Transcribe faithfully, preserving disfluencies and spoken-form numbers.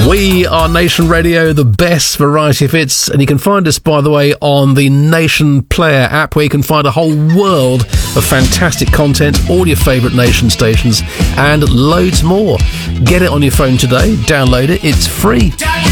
We are Nation Radio, the best variety of hits, and you can find us, by the way, on the Nation Player app, where you can find a whole world of fantastic content, all your favourite Nation stations, and loads more. Get it on your phone today, download it, it's free.